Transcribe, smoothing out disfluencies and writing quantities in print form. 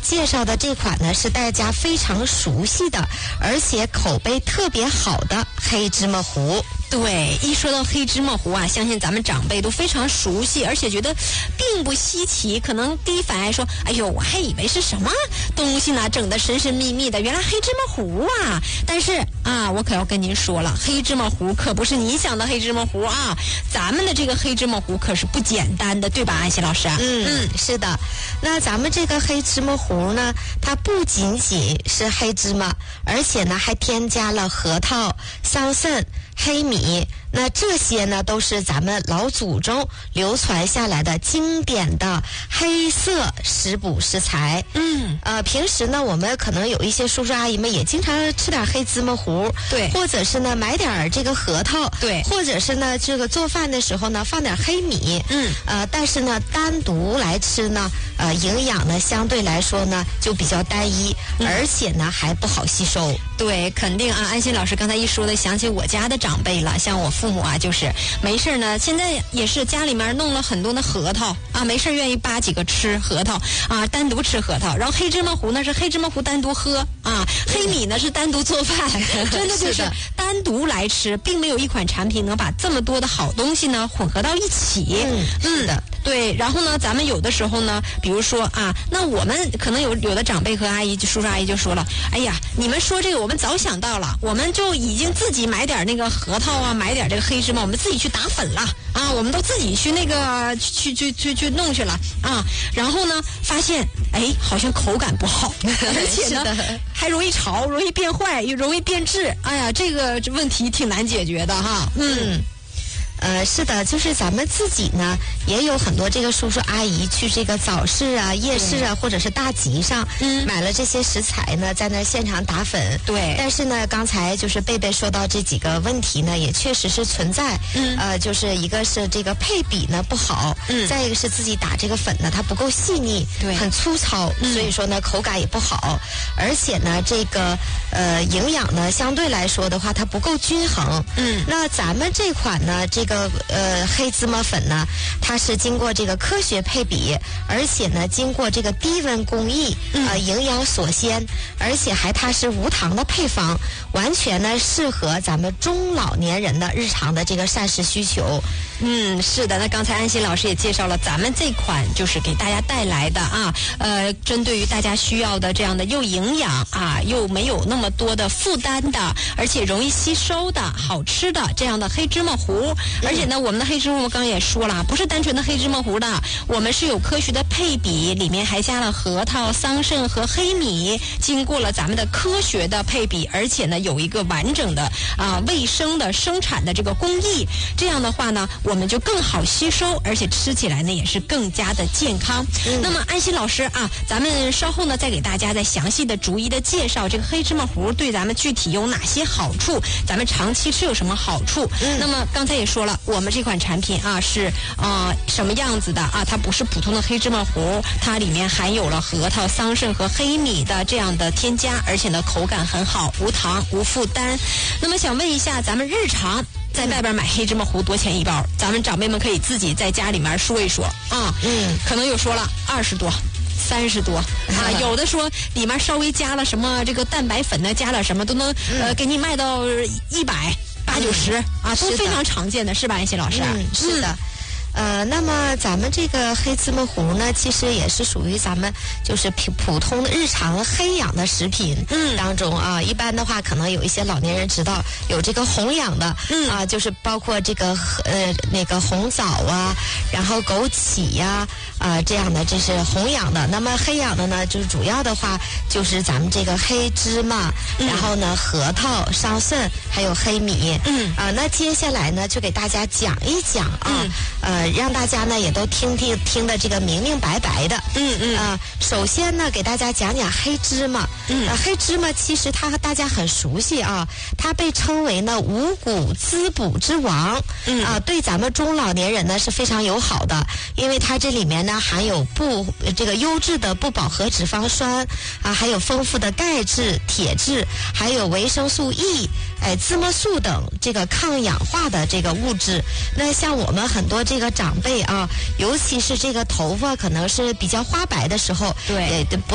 介绍的这款呢是大家非常熟悉的，而且口碑特别好的黑芝麻糊。 对，一说到黑芝麻糊啊，相信咱们长辈都非常熟悉，而且觉得并不稀奇。可能第一反应说：“哎呦，我还以为是什么东西呢，整得神神秘秘的，原来黑芝麻糊啊！”但是啊，我可要跟您说了，黑芝麻糊可不是你想的黑芝麻糊啊，咱们的这个黑芝麻糊可是不简单的，对吧，安琪老师？ 是的。那咱们这个黑芝麻糊呢，它不仅仅是黑芝麻，而且呢还添加了核桃、桑葚、黑米，那这些呢都是咱们老祖宗流传下来的经典的黑色食补食材。平时呢我们可能有一些叔叔阿姨们也经常吃点黑芝麻糊， 对， 或者是呢买点这个核桃， 对， 或者是呢这个做饭的时候呢放点黑米，但是呢单独来吃呢，营养呢相对来说呢就比较单一，而且呢还不好吸收。 对，肯定啊，安心老师刚才一说的，想起我家的长辈了，像我父母啊，就是没事呢，现在也是家里面弄了很多的核桃啊，没事愿意扒几个吃核桃啊，单独吃核桃，然后黑芝麻糊呢是黑芝麻糊单独喝啊，黑米呢是单独做饭，真的就是单独来吃，并没有一款产品能把这么多的好东西呢混合到一起。 是的。 对，然后呢，咱们有的时候呢，比如说啊，那我们可能有的长辈和阿姨、叔叔阿姨就说了，哎呀，你们说这个我们早想到了，我们就已经自己买点那个核桃啊，买点这个黑芝麻，我们自己去打粉了啊，我们都自己去那个去弄去了啊，然后呢，发现哎，好像口感不好，而且呢还容易潮，容易变坏，又容易变质，哎呀，这个问题挺难解决的哈。 是的，就是咱们自己呢也有很多这个叔叔阿姨去这个早市啊、夜市啊，或者是大集上，买了这些食材呢，在那现场打粉。 对。 但是呢，刚才就是贝贝说到这几个问题呢，也确实是存在。就是一个是这个配比呢不好，再一个是自己打这个粉呢，它不够细腻， 对， 很粗糙，所以说呢口感也不好，而且呢这个营养呢相对来说的话，它不够均衡。那咱们这款呢，这个黑芝麻粉呢，它是经过这个科学配比，而且呢经过这个低温工艺，营养锁鲜，而且它是无糖的配方，完全呢适合咱们中老年人的日常的这个膳食需求。 是的，那刚才安心老师也介绍了咱们这款就是给大家带来的啊，针对于大家需要的这样的又营养啊，又没有那么多的负担的，而且容易吸收的好吃的这样的黑芝麻糊。而且呢，我们的黑芝麻糊刚也说了，不是单纯的黑芝麻糊的，我们是有科学的配比，里面还加了核桃、桑葚和黑米，经过了咱们的科学的配比，而且呢有一个完整的卫生的生产的这个工艺，这样的话呢我们就更好吸收，而且吃起来呢也是更加的健康。那么安心老师啊，咱们稍后呢再给大家再详细的逐一的介绍这个黑芝麻糊对咱们具体有哪些好处，咱们长期吃有什么好处。那么刚才也说了，我们这款产品啊是什么样子的啊？它不是普通的黑芝麻糊，它里面含有了核桃、桑葚和黑米的这样的添加，而且呢口感很好，无糖无负担。那么想问一下，咱们日常在外边买黑芝麻糊多钱一包？咱们长辈们可以自己在家里面说一说啊。可能有说了20多。30多啊，有的说里面稍微加了什么这个蛋白粉呢，加了什么都能给你卖到100、80、90啊，都非常常见的，是吧，安心老师？ 是的。那么咱们这个黑芝麻糊呢，其实也是属于咱们就是普通的日常黑养的食品当中啊。一般的话，可能有一些老年人知道有这个红养的，就是包括这个那个红枣啊，然后枸杞呀，这样的这是红养的。那么黑养的呢，就是主要的话就是咱们这个黑芝麻，然后呢核桃、桑葚还有黑米。那接下来呢，就给大家讲一讲让大家呢也都听的这个明明白白的。首先呢，给大家讲讲黑芝麻。黑芝麻其实大家很熟悉啊，它被称为呢五谷滋补之王。对咱们中老年人呢是非常友好的，因为它这里面呢含有这个优质的不饱和脂肪酸还有丰富的钙质、铁质，还有维生素 E、芝麻素等这个抗氧化的这个物质。那像我们很多这个长辈啊，尤其是这个头发可能是比较花白的时候，对，